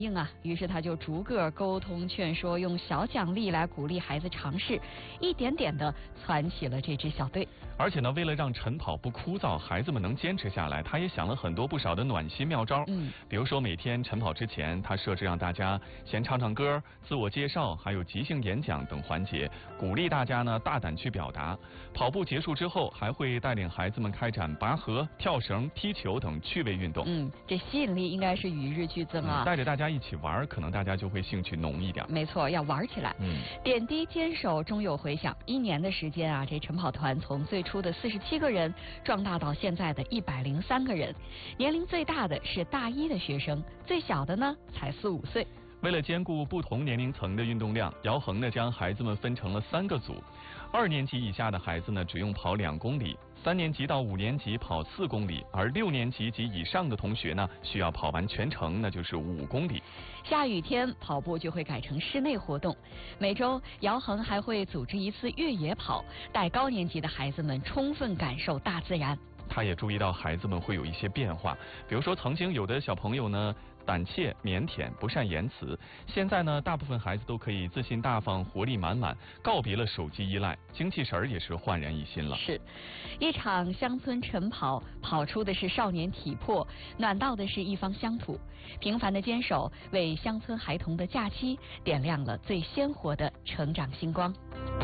应啊，于是他就逐个沟通劝说，用小奖励来鼓励孩子尝试，一点点的攒起了这支小队。 而且呢，为了让晨跑不枯燥，孩子们能坚持下来，他也想了很多不少的暖心妙招。比如说每天晨跑之前，他设置让大家先唱唱歌、自我介绍，还有即兴演讲等环节，鼓励大家呢大胆去表达。跑步结束之后，还会带领孩子们开展拔河、跳绳、踢球等趣味运动。 这吸引力应该是与日俱增啊！ 带着大家一起玩，可能大家就会兴趣浓一点。 没错，要玩起来。点滴坚守，终有回响。1年的时间啊，这晨跑团从最初的47个人壮大到现在的103个人，年龄最大的是大1的学生，最小的呢才4、5岁。 为了兼顾不同年龄层的运动量，姚恒呢将孩子们分成了3个组，2年级以下的孩子呢只用跑2公里，3年级到5年级跑4公里，而6年级及以上的同学呢需要跑完全程，那就是5公里。 下雨天跑步就会改成室内活动，每周姚恒还会组织1次越野跑，带高年级的孩子们充分感受大自然。 他也注意到孩子们会有一些变化，比如说曾经有的小朋友呢胆怯、腼腆、不善言辞，现在呢大部分孩子都可以自信大方、活力满满，告别了手机依赖，精气神也是焕然一新了。 是一场乡村晨跑，跑出的是少年体魄，暖到的是一方乡土。平凡的坚守，为乡村孩童的假期点亮了最鲜活的成长星光。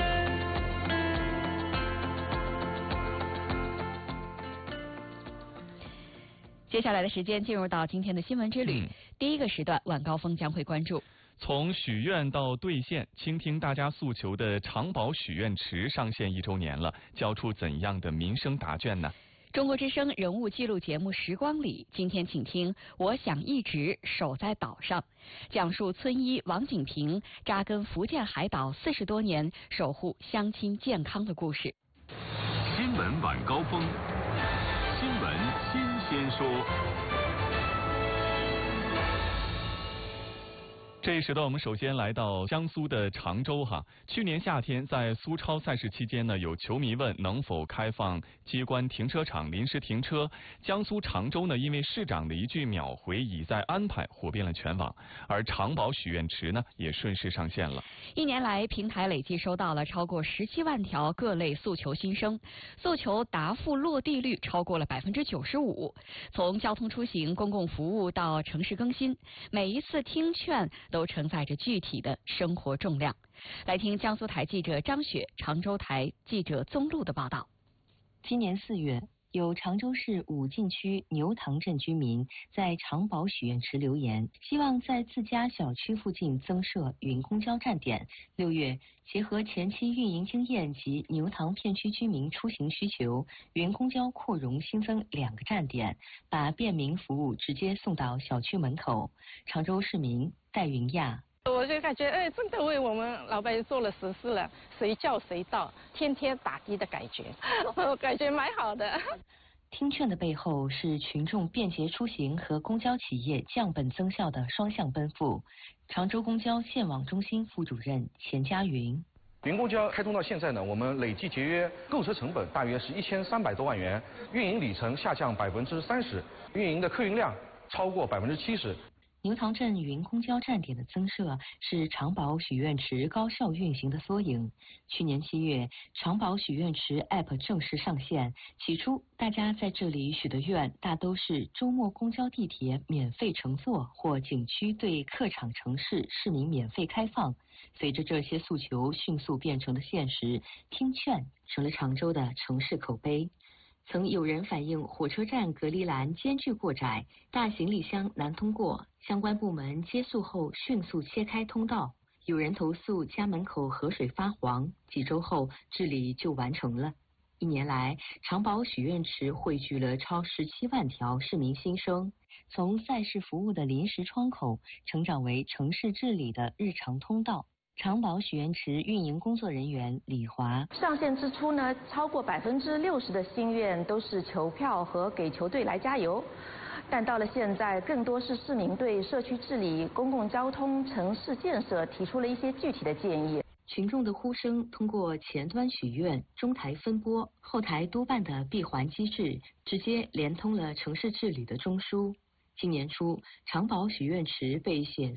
接下来的时间进入到今天的新闻之旅。第一个时段晚高峰将会关注从许愿到兑现，倾听大家诉求的长保许愿池上线1周年了，交出怎样的民生答卷呢？ 中国之声人物记录节目《时光里》，今天请听我想一直守在岛上，讲述村医王景平扎根福建海岛40多年，守护乡亲健康的故事。 新闻晚高峰，新闻新鲜说。 这一时段我们首先来到江苏的常州哈。去年夏天在苏超赛事期间呢，有球迷问能否开放机关停车场临时停车。江苏常州呢，因为市长的一句秒回已在安排，火遍了全网。而长保许愿池呢，也顺势上线了。 1年来，平台累计收到了超过17万条各类诉求心声，诉求答复落地率超过了95%。从交通出行、公共服务到城市更新，每一次听劝都承载着具体的生活重量。来听江苏台记者张雪、常州台记者宗禄的报道。 今年4月，有常州市武进区牛塘镇居民在长保许愿池留言，希望在自家小区附近增设云公交站点。6月，结合前期运营经验及牛塘片区居民出行需求，云公交扩容新增2个站点，把便民服务直接送到小区门口。常州市民戴云亚。 我就感觉，真的为我们老百姓做了实事了，随叫随到，天天打的感觉，我感觉蛮好的。 听劝的背后是群众便捷出行和公交企业降本增效的双向奔赴。常州公交线网中心副主任钱家云。 云公交开通到现在呢，我们累计节约购车成本大约是1300多万元，运营里程下降30%，运营的客运量超过70%。 牛塘镇云公交站点的增设是长保许愿池高效运行的缩影。去年7月，长保许愿池 App 正式上线。起初，大家在这里许的愿大都是周末公交、地铁免费乘坐，或景区对客场城市市民免费开放。随着这些诉求迅速变成了现实，听劝成了常州的城市口碑。曾有人反映火车站隔离栏间距过窄，大行李箱难通过，相关部门接诉后迅速切开通道。有人投诉家门口河水发黄，几周后治理就完成了。1年来，长保许愿池汇聚了超17万条市民心声，从赛事服务的临时窗口成长为城市治理的日常通道。长保许愿池运营工作人员李华， 上线之初呢，超过60%的心愿都是求票和给球队来加油，但到了现在，更多是市民对社区治理、公共交通、城市建设提出了一些具体的建议。 群众的呼声通过前端许愿、中台分拨、后台督办的闭环机制，直接连通了城市治理的中枢。 今年初，长保许愿池被显